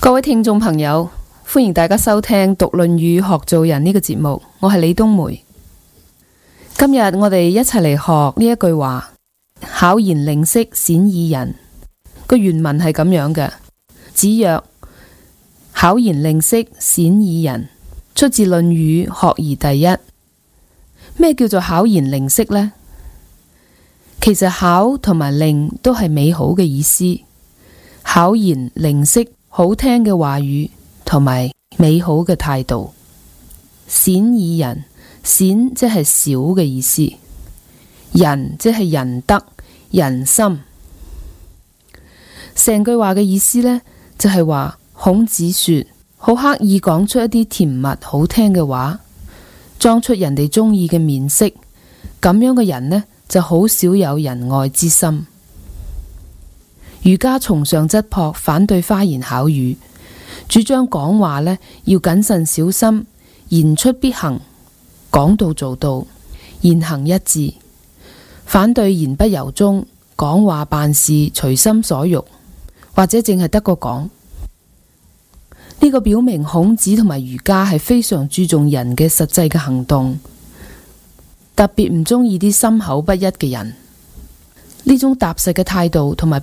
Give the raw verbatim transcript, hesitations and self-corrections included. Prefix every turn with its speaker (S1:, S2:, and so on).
S1: 各位聽眾朋友，歡迎大家收聽讀《論語》學做人呢個節目，我係李冬梅。今日我哋一齊嚟學呢一句話：巧言令色，鮮矣仁。個原文係咁樣嘅：子曰：巧言令色，鮮矣仁。出自《論語·學而第一》。咩叫做巧言令色呢？其實巧同埋令都係美好嘅意思。巧言令色，好聽嘅話語同埋美好嘅態度。鮮矣仁，鮮即係少嘅意思，仁即係仁德、仁心。成句話嘅意思呢，就係話孔子說，好刻意講出一啲甜蜜好聽嘅話，裝出人哋中意嘅面色，咁樣嘅人呢，就好少有仁愛之心。儒家崇尚質樸，反對花言巧語，主張講話呢要謹慎小心，言出必行，講到做到，言行一致。反對言不由衷，講話辦事隨心所欲，或者淨係得個講。呢個表明孔子同埋儒家係非常注重人嘅實際嘅行動，特別唔中意啲心口不一嘅人。呢種踏實嘅態度同埋